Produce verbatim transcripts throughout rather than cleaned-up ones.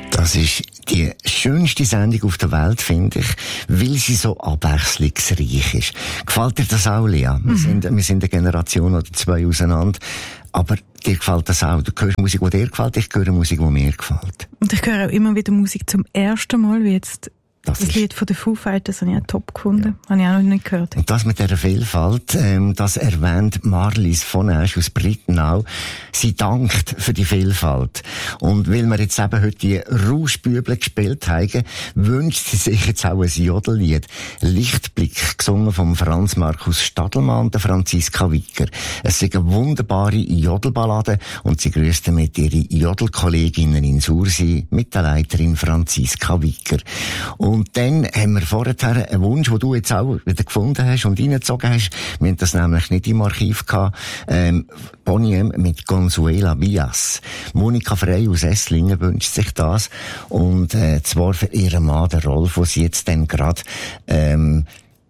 Das ist die schönste Sendung auf der Welt, finde ich, weil sie so abwechslungsreich ist. Gefällt dir das auch, Lea? Mhm. Wir sind, wir sind eine Generation oder zwei auseinander. Aber dir gefällt das auch. Du hörst Musik, die dir gefällt, ich höre Musik, die mir gefällt. Und ich höre auch immer wieder Musik zum ersten Mal, wie jetzt das, das Lied von den Foo Fighters, habe ich auch top gefunden. Ja. Habe ich auch noch nicht gehört. Und das mit dieser Vielfalt, ähm, das erwähnt Marlies von Asch aus Brittenau. Sie dankt für die Vielfalt. Und weil wir jetzt eben heute die Rauschbüble gespielt haben, wünscht sie sich jetzt auch ein Jodellied. Lichtblick, gesungen vom Franz Markus Stadelmann und der Franziska Wicker. Es ist eine wunderbare Jodelballade und sie grüßt damit ihre Jodelkolleginnen in Sursee mit der Leiterin Franziska Wicker. Und dann haben wir vorher einen Wunsch, den du jetzt auch wieder gefunden hast und reingezogen hast. Wir haben das nämlich nicht im Archiv gehabt. Ähm, Boney M. mit Consuela Villas. Monika Frey aus Esslingen wünscht sich das. Und äh, zwar für ihren Mann, den Rolf, den sie jetzt dann gerade ähm,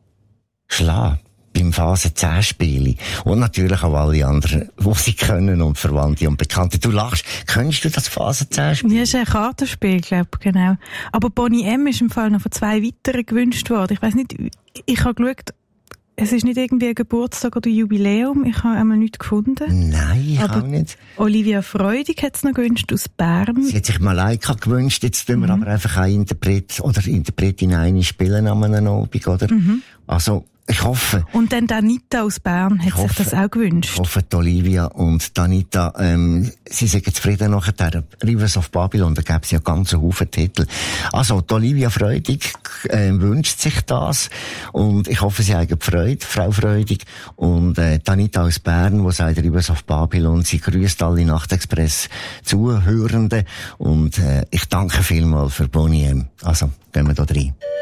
schlägt. Beim Phase zehn Spiele. Und natürlich auch alle anderen, die sie können und Verwandte und Bekannte. Du lachst. Kennst du das Phase zehn Spiel? Ja, ist ein Kartenspiel, glaube ich, genau. Aber Boney M. ist im Fall noch von zwei weiteren gewünscht worden. Ich weiss nicht, ich habe geschaut, es ist nicht irgendwie ein Geburtstag oder Jubiläum. Ich habe einmal nichts gefunden. Nein, ich aber auch nicht. Olivia Freudig hat es noch gewünscht aus Bern. Sie hat sich Malaika gewünscht. Jetzt tun wir mhm. aber einfach ein Interpret oder Interpretin eine spielen an einem Abend, oder? Mhm. Also, ich hoffe. Und dann Danita aus Bern hat sich das auch gewünscht. Ich hoffe, Olivia und Danita, ähm, sie sind zufrieden nachher. Rivers of Babylon, da gäbe es ja ganz einen Haufen Titel. Also, Olivia Freudig äh, wünscht sich das. Und ich hoffe, sie haben Freude, Frau Freudig. Und äh, Danita aus Bern, die sagt Rivers of Babylon, sie grüßt alle Nachtexpress Zuhörenden. Und äh, ich danke vielmals für Boney M. Also, gehen wir da rein.